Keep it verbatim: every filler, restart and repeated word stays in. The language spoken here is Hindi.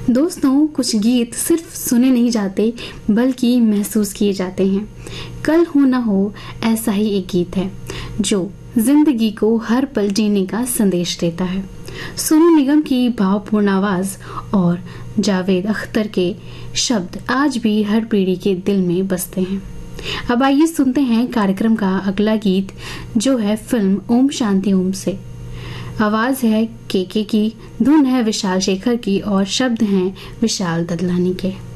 दोस्तों, कुछ गीत सिर्फ सुने नहीं जाते बल्कि महसूस किए जाते हैं। कल हो ना हो ऐसा ही एक गीत है जो जिंदगी को हर पल जीने का संदेश देता है। सोनू निगम की भावपूर्ण आवाज और जावेद अख्तर के शब्द आज भी हर पीढ़ी के दिल में बसते हैं। अब आइए सुनते हैं कार्यक्रम का अगला गीत जो है फिल्म ओम शांति ओम से। आवाज है केके की, धुन है विशाल शेखर की और शब्द हैं विशाल ददलानी के।